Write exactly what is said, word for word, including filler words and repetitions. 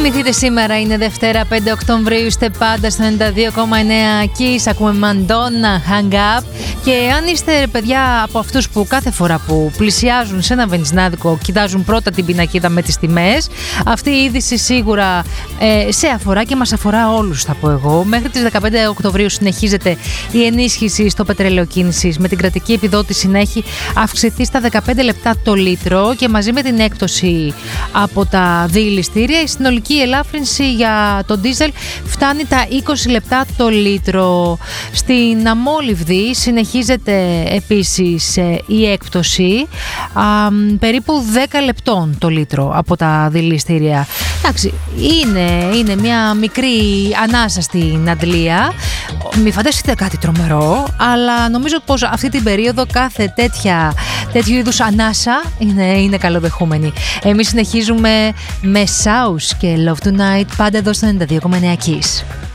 Θυμηθείτε, σήμερα είναι Δευτέρα πέντε Οκτωβρίου, είστε πάντα στο ενενήντα δύο κόμμα εννέα Kiss, ακούμε Madonna Hang Up. Και αν είστε παιδιά από αυτούς που κάθε φορά που πλησιάζουν σε ένα βενζινάδικο κοιτάζουν πρώτα την πινακίδα με τις τιμές, αυτή η είδηση σίγουρα ε, σε αφορά και μας αφορά όλους, θα πω εγώ. Μέχρι τις δεκαπέντε Οκτωβρίου συνεχίζεται η ενίσχυση στο πετρέλαιο κίνησης, με την κρατική επιδότηση να έχει αυξηθεί στα δεκαπέντε λεπτά το λίτρο, και μαζί με την έκπτωση από τα διηληστήρια η συνολική ελάφρυνση για το ντίζελ φτάνει τα είκοσι λεπτά το λίτρο. Στην Αμόλυβδη συνεχίζεται επίσης η έκπτωση α, περίπου δέκα λεπτών το λίτρο από τα διηληστήρια. Εντάξει, είναι, είναι μια μικρή ανάσα στην Αντλία. Μη φανταστείτε κάτι τρομερό, αλλά νομίζω πως αυτή την περίοδο κάθε τέτοια, τέτοιου είδους ανάσα είναι, είναι καλοδεχούμενη. Εμείς συνεχίζουμε με South και Love Tonight, πάντα εδώ στο ενενήντα δύο κόμμα εννέα Kiss.